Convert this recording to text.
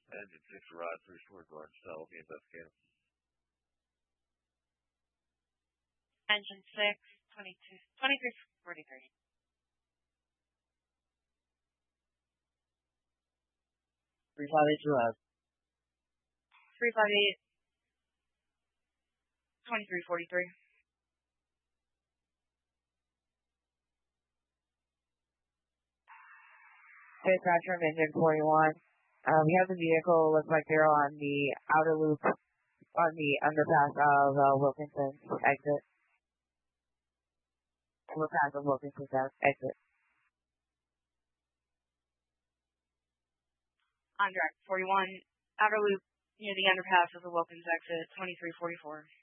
Engine 6 arrived, 3 stores large cell, be investigated. Engine 6, 2343. 358 arrived. 358, 2343. Dispatch from Engine 41. We have the vehicle, looks like they're on the outer loop, on the underpass of Wilkinson's exit. Underpass of Wilkinson's exit. On track 41, outer loop near the underpass of the Wilkins exit, 2344.